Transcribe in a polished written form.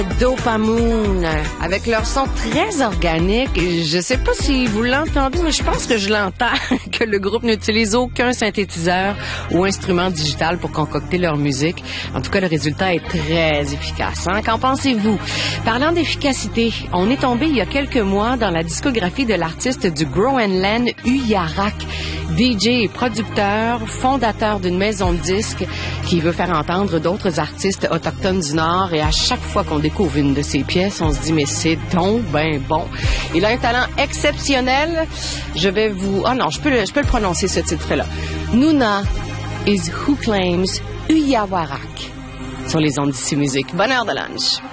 Dopamoon, avec leur son très organique. Je sais pas si vous l'entendez, mais je pense que je l'entends, que le groupe n'utilise aucun synthétiseur ou instrument digital pour concocter leur musique. En tout cas, le résultat est très efficace. Hein? Qu'en pensez-vous? Parlant d'efficacité, on est tombé il y a quelques mois dans la discographie de l'artiste du Groenland, Uyarak, DJ et producteur, fondateur d'une maison de disques qui veut faire entendre d'autres artistes autochtones du Nord. Et à chaque fois qu'on découvre une de ses pièces, on se dit, mais c'est donc ben bon. Il a un talent exceptionnel. Je vais vous... Ah non, je peux le prononcer, ce titre-là. Nuna is who claims Uyawarak sur les ondes d'ici musique. Bonne heure de lunch.